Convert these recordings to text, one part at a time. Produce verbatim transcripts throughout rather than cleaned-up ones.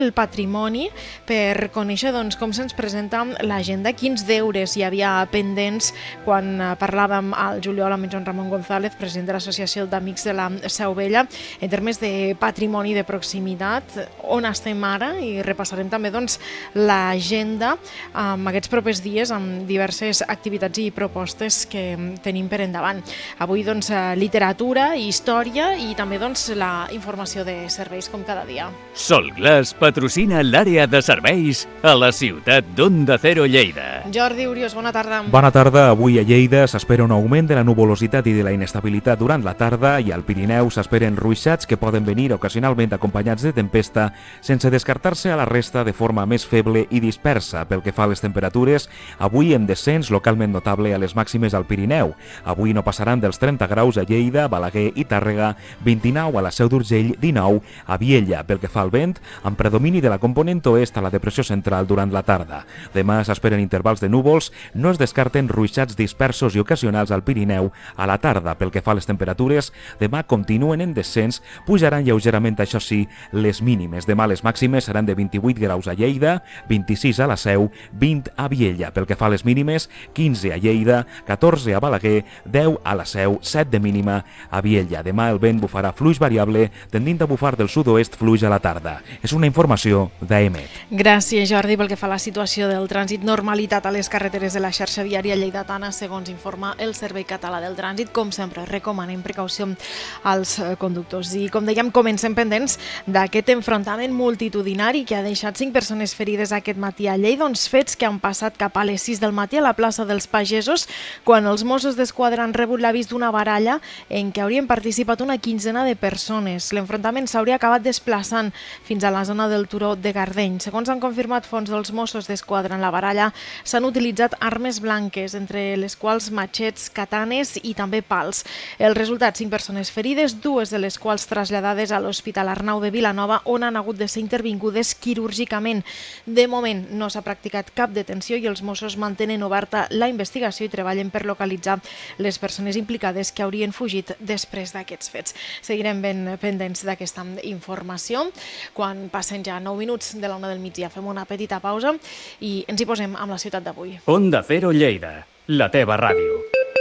el patrimoni per conèixer doncs, com se'ns presenta l'agenda, quins deures hi havia pendents quan parlàvem al juliol amb en Joan Ramon González, president de l'Associació d'Amics de la Seu Vella, en termes de patrimoni de proximitat, on estem ara, i repassarem també doncs, l'agenda amb aquests propers dies amb diverses activitats i propostes que tenim per endavant. Avui doncs, literatura, història i també doncs, la informació de serveis com cada dia. Solglass patrocina l'àrea de serveis a la ciutat d'Onda Cero Lleida. Jordi Uriós, bona tarda. Bona tarda. Avui a Lleida s'espera un augment de la nuvolositat i de la inestabilitat durant la tarda i al Pirineu s'esperen ruixats que poden venir ocasionalment acompanyats de tempesta sense descartar-se a la resta de forma més feble i dispersa. Pel que fa a les temperatures, avui hem descens localment notable a les màximes al Pirineu. Avui no passaran dels trenta graus a Lleida, Balaguer i Tàrrega, vint-i-nou a la Seu d'Urgell, dinou a Viella. Pel que fa al vent, amb predomini de la component oest a la depressió central durant la tarda. Demà s'esperen intervals de núvols, no es descarten ruixats dispersos i ocasionals al Pirineu a la tarda. Pel que fa a les temperatures, demà continuen en descens, pujaran lleugerament, això sí, les mínimes. Demà les màximes seran de vint-i-vuit graus a Lleida, vint-i-sis a la Seu, vint a Viella. Pel que fa a les mínimes, quinze a Lleida, catorze a Balaguer, deu a la Seu, set de mínima a Viella. Demà el vent bufarà fluix variable, tendint a bufar del sud-oest fluix a la tarda. És una informació d'A E M E T. Gràcies, Jordi. Pel que fa a la situació del trànsit, normalitat a les carreteres de la xarxa viària lleidatana, segons informa el Servei Català del Trànsit. Com sempre, recomanem precaució als conductors. I, com dèiem, comencem pendents d'aquest enfrontament multitudinari que ha deixat cinc persones ferides aquest matí a Lleida, uns fets que han passat cap a les sis del matí a la plaça dels Pagesos, quan els Mossos d'Esquadra han rebut l'avís d'una baralla en què haurien participat una quinzena de persones. L'enfrontament s'hauria acabat desplaçant fins a la zona del Turó de Gardeny. Segons han confirmat fons dels Mossos d'Esquadra, en la baralla s'han utilitzat armes blanques, entre les quals matxets, katanes i també pals. El resultat, cinc persones ferides, dues de les quals traslladades a l'Hospital Arnau de Vilanova, on han hagut de ser intervingudes quirúrgicament. De moment no s'ha practicat cap detenció i els Mossos mantenen oberta la investigació i treballen per localitzar les persones implicades que haurien fugit després d'aquests fets. Seguirem ben pendents d'aquesta informació. Quan passen ja nou minuts de la una del migdia, fem una petita pausa i ens hi posem amb la ciutat d'avui. Onda Cero Lleida, la teva ràdio.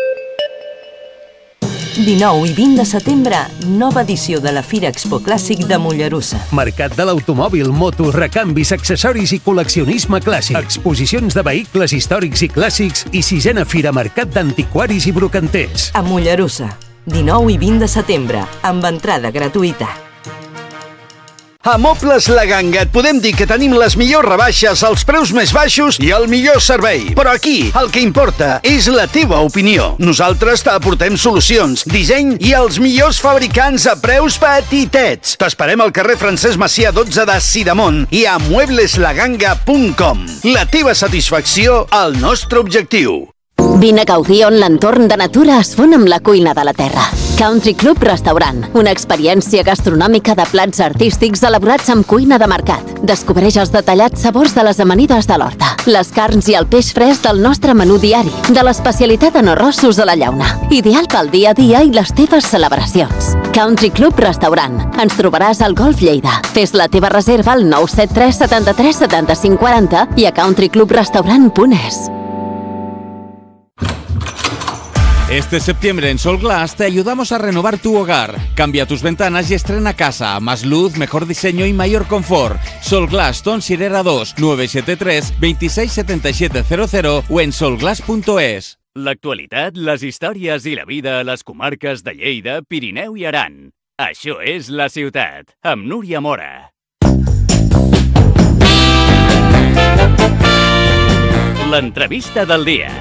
dinou i vint de setembre, nova edició de la Fira Expo Clàssic de Mollerussa. Mercat de l'automòbil, motos, recanvis, accessoris i col·leccionisme clàssic. Exposicions de vehicles històrics i clàssics i sisena Fira Mercat d'Antiquaris i Brocanters. A Mollerussa, dinou i vint de setembre, amb entrada gratuïta. A Mobles La Ganga et podem dir que tenim les millors rebaixes, els preus més baixos i el millor servei. Però aquí el que importa és la teva opinió. Nosaltres t'aportem solucions, disseny i els millors fabricants a preus petitets. T'esperem al carrer Francesc Macià dotze de Sidamon i a muebles la ganga punt com. La teva satisfacció, el nostre objectiu. Vine a gaudir on l'entorn de natura es fon amb la cuina de la terra. Country Club Restaurant, una experiència gastronòmica de plats artístics elaborats amb cuina de mercat. Descobreix els detallats sabors de les amanides de l'horta, les carns i el peix fresc del nostre menú diari, de l'especialitat en arrossos a la llauna. Ideal pel dia a dia i les teves celebracions. Country Club Restaurant. Ens trobaràs al Golf Lleida. Fes la teva reserva al nou set tres setanta-tres setanta-cinc quaranta i a country club restaurant punt es. Este septiembre en Solglass te ayudamos a renovar tu hogar. Cambia tus ventanas y estrena casa. Más luz, mejor diseño y mayor confort. Solglass, Tonsirera dos, nueve siete tres, veintiséis setenta y siete cero cero o en solglass punto es. L'actualitat, les històries i la vida a les comarques de Lleida, Pirineu i Aran. Això és La Ciutat, amb Núria Mora. L'entrevista del dia.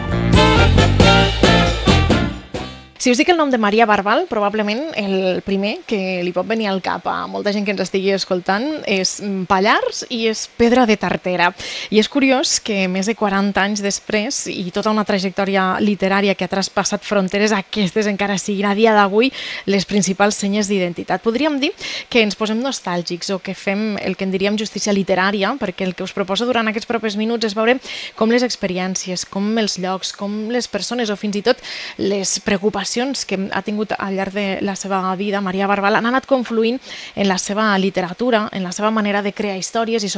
Si us dic el nom de Maria Barbal, probablement el primer que li pot venir al cap a molta gent que ens estigui escoltant és Pallars i és Pedra de Tartera. I és curiós que més de quaranta anys després i tota una trajectòria literària que ha traspassat fronteres, aquestes encara siguin a dia d'avui les principals senyes d'identitat. Podríem dir que ens posem nostàlgics o que fem el que en diríem justícia literària, perquè el que us proposo durant aquests propers minuts és veure com les experiències, com els llocs, com les persones o fins i tot les preocupacions inspiracions que ha tingut al llarg de la seva vida, Maria Barbal, han anat confluint en la seva literatura, en la seva manera de crear històries i